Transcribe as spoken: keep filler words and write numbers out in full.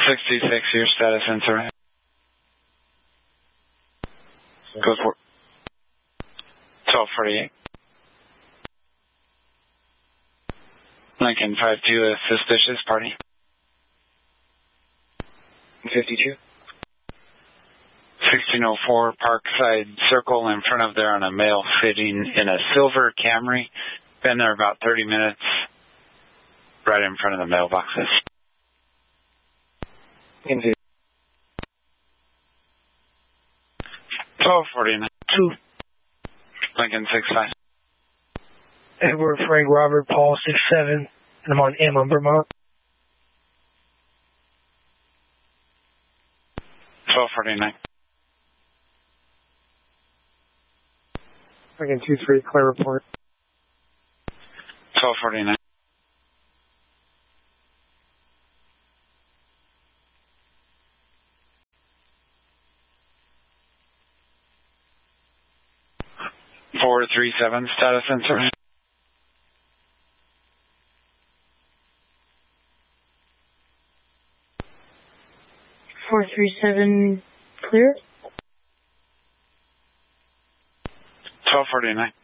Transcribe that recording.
sixty-six, your status answer. Go for it. twelve forty-eight. Lincoln five two, a suspicious party. fifty-two. sixteen oh four, Parkside Circle in front of there on a male sitting in a silver Camry. Been there about thirty minutes, right in front of the mailboxes. Indeed. twelve forty-nine. Two. Lincoln six five. Edward Frank Robert Paul six seven, and I'm on Emma, Vermont. twelve forty-nine. Lincoln two three, clear report. twelve forty-nine. four three seven, status answer. four three seven, clear. twelve forty-nine.